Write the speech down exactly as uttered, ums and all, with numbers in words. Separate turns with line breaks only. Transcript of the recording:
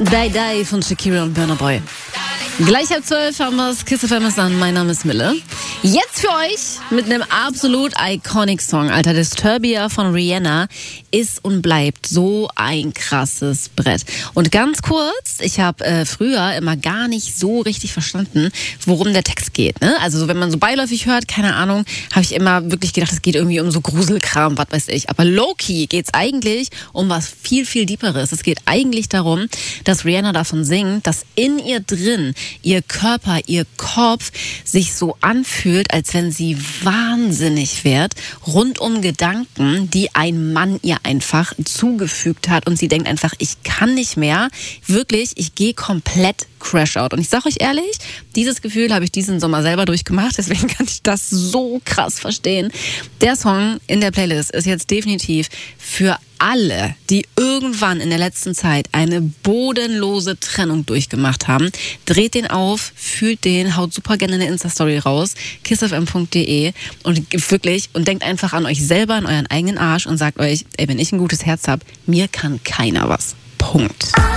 Die Die von Shakira und Burna Boy. Gleich halb zwölf haben wir es. Kiss F M ist an. Mein Name ist Mille. Jetzt für euch mit einem absolut iconic Song. Alter, Disturbia von Rihanna ist und bleibt so ein krasses Brett. Und ganz kurz, ich habe äh, früher immer gar nicht so richtig verstanden, worum der Text geht. Ne? Also so, wenn man so beiläufig hört, keine Ahnung, habe ich immer wirklich gedacht, es geht irgendwie um so Gruselkram, was weiß ich. Aber low-key geht es eigentlich um was viel, viel Deeperes. Es geht eigentlich darum, dass Rihanna davon singt, dass in ihr drin ihr Körper, ihr Kopf sich so anfühlt, als wenn sie wahnsinnig wird, rund um Gedanken, die ein Mann ihr einfach zugefügt hat. Und sie denkt einfach, ich kann nicht mehr. Wirklich, ich gehe komplett Crash out. Und ich sage euch ehrlich, dieses Gefühl habe ich diesen Sommer selber durchgemacht. Deswegen kann ich das so krass verstehen. Der Song in der Playlist ist jetzt definitiv für alle, die irgendwann in der letzten Zeit eine bodenlose Trennung durchgemacht haben. Dreht den auf, fühlt den, haut super gerne eine Insta-Story raus, kiss f m punkt d e und wirklich, und denkt einfach an euch selber, an euren eigenen Arsch und sagt euch, ey, wenn ich ein gutes Herz habe, mir kann keiner was. Punkt.